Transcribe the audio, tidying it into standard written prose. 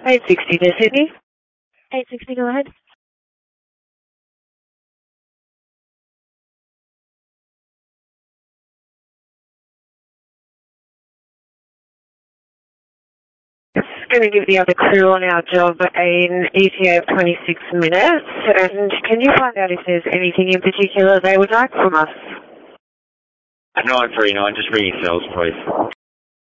860 to Sydney. 860, go ahead. Just going to give the other crew on our job an ETA of 26 minutes. And can you find out if there's anything in particular they would like from us? At 939, just ring yourselves, please.